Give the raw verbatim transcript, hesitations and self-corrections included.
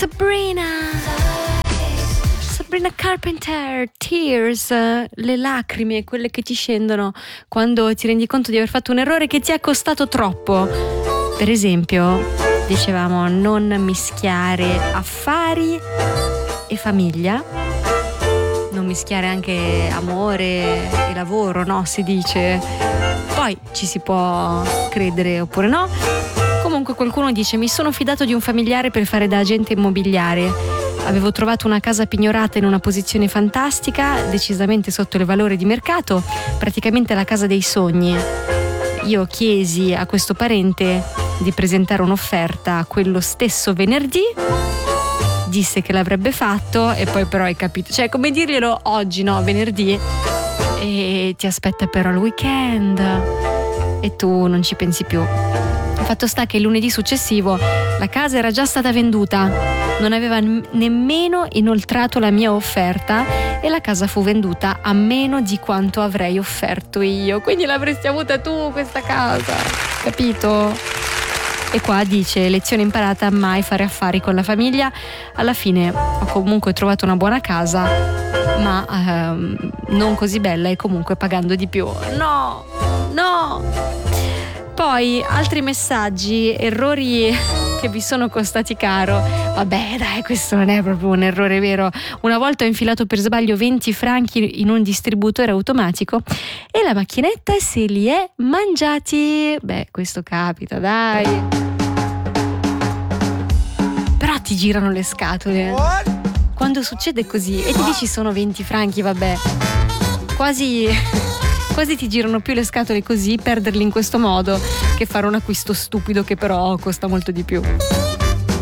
Sabrina Sabrina Carpenter, Tears, le lacrime, quelle che ti scendono quando ti rendi conto di aver fatto un errore che ti è costato troppo. Per esempio, dicevamo non mischiare affari e famiglia, non mischiare anche amore e lavoro, no? Si dice. Poi ci si può credere oppure no. Comunque qualcuno dice: mi sono fidato di un familiare per fare da agente immobiliare. Avevo trovato una casa pignorata in una posizione fantastica, decisamente sotto il valore di mercato, praticamente la casa dei sogni. Io chiesi a questo parente di presentare un'offerta quello stesso venerdì, disse che l'avrebbe fatto e poi però hai capito, cioè come dirglielo oggi, no, venerdì, e ti aspetta però il weekend e tu non ci pensi più. Il fatto sta che il lunedì successivo la casa era già stata venduta, non aveva n- nemmeno inoltrato la mia offerta e la casa fu venduta a meno di quanto avrei offerto io, quindi l'avresti avuta tu questa casa, capito? E qua dice: lezione imparata, mai fare affari con la famiglia. Alla fine ho comunque trovato una buona casa, ma ehm, non così bella e comunque pagando di più. No, no. Poi altri messaggi, errori che vi sono costati caro. Vabbè dai, questo non è proprio un errore vero. Una volta ho infilato per sbaglio venti franchi in un distributore automatico e la macchinetta se li è mangiati. Beh, questo capita, dai. Però ti girano le scatole. Quando succede così e ti dici sono venti franchi, vabbè. Quasi... Quasi ti girano più le scatole così perderli in questo modo che fare un acquisto stupido che però costa molto di più.